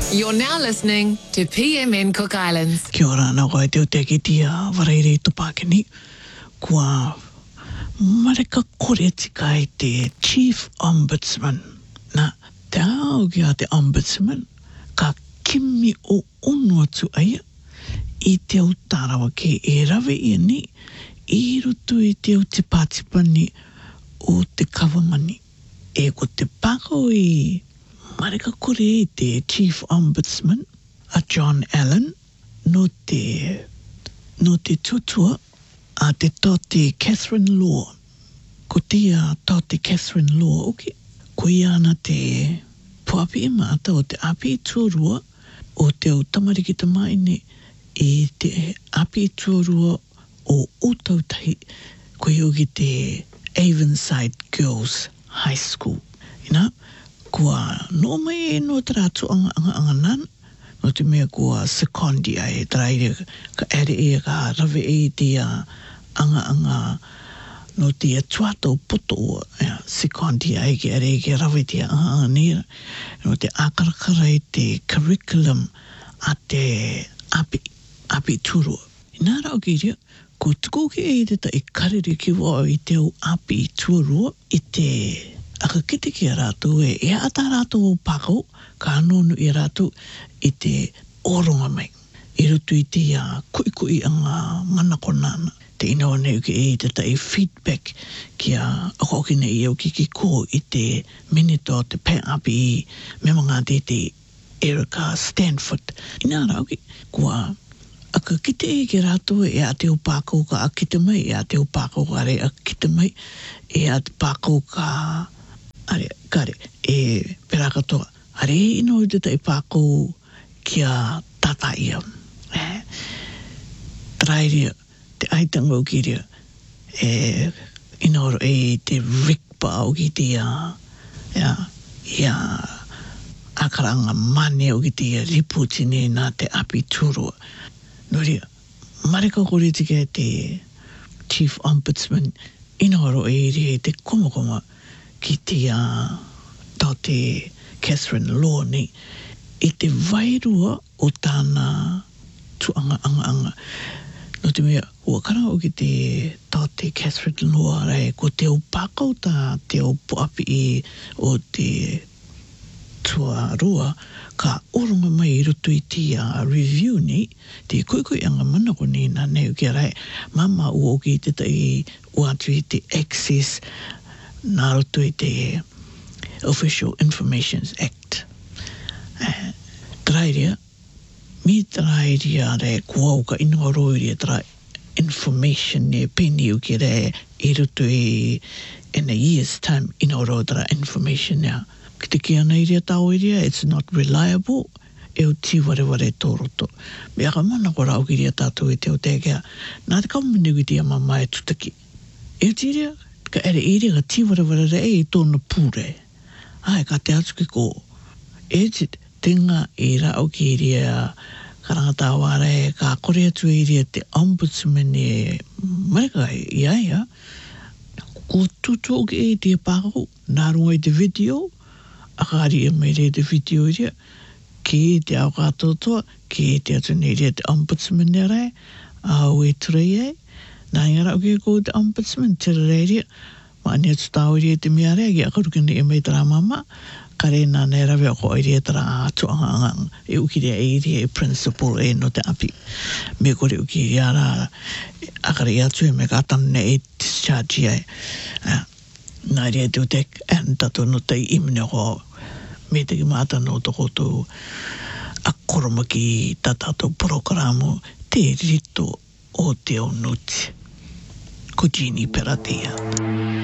You're now listening to PMN Cook Islands. Kia ora, nā koe te uteki tia whareire tupakeni. Kua mareka kore tika i te Chief Ombudsman. Nā, te ao ki a te Ombudsman, ka kimi o ono atu aia i te utarawa ke e rawe ia ni, i rutu i te utipatipani o te kawamani. E ko te pako i mareka kore i te Chief Ombudsman, a John Allen, no te tutua, a te tōte Catherine Law. Ko tia tōte Catherine Law, okay. Ko ia ana te puapi e maata o te api tuarua o te utamarikita maine i te api tuarua o Utautahi, ko iuki te Avonside Girls High School. Ina, kua no mai e no taratu anga nan, no te mea kua secondia e traire ka ere e ka rave e te anga no te tuato poto secondia e ke ere e ke rave te anga nera, no te akarakara e te curriculum a te api turu. Ina rau ki rea, ko tuku ke e te ta e karere ki wā i te o api turu i te aka kite ki a rātou e ata rātou o pako, ka anonu i rātou i te oronga mai. I rutu i te kui anga manako nana. Te inawa nei ke e te tai feedback ki a akoki nei au ki ko i te minito te pen api i me mga te Erica Stanford. Ina rauki, kua aka kite e ki rātou e a te o pako ka akite mai, e a te o pako ka re akite mai, e a te pako ka kare, e perakatoa. Are ino i te tai pākou kia tata ia. Trairia, te aitanga o ki rea, ino e te rikpa o ki te ia akaranga mane o ki te riputine nā te api turua. No rea, mareka kore tika te Chief Ombudsman, ino e rea te komakoma ki te tō te Catherine Law ni, i te wairua o tāna tuanga anga. No te mea, ua karanga o ki te tō te Catherine Law rei, ko te o pākau tā te o puapi i o te tuarua, ka oronga mai i rutu i te review ni, te kuikui anga manako ni nā neu ki rei, mama ua o ki te tai uatu i te access nā roto i te Official Information Act. Trairia, mi trairia re kua uka inua roiria tra information ne peni u ki re i roto i in a year's time inua roa tra information nea. Ki te kia nei rea tau iria, it's not reliable, e o ti ware tō roto. Mea ka mana ko rau ki rea tātou i te o tekea, nā te kaumene ki te ama mai tutaki. E o ti rea, ka ere ere ka ti ware re e tōna pūre. Ai, ka te atu ki ko. E te ngā e rao ki rea karangata ware, ka kore atu e rea te Ombudsman e marika i aia. Ko tuto ki e te pākau, nā runga i te video, akari e mai rea te video rea, ki te au katotoa, ki te atu nei rea te Ombudsman e rea, au e turei e, nā inga rao ki ko te Ombudsman, tere rea, ma ane atu tau rea te mea rea, ki akarukini e mai tara mama, kare nā nei rawe ako i rea tara tuanga angang, e uki rea e rea e principal e no te api. Me kore uki rea rā, akare i atu e me kātana e discharge ai. Nā rea te utek, tato no te imene ko, me te ki māta no toko tō a koromaki tatato programo, te rito o te o nuti. Ko Jeannie Peratia.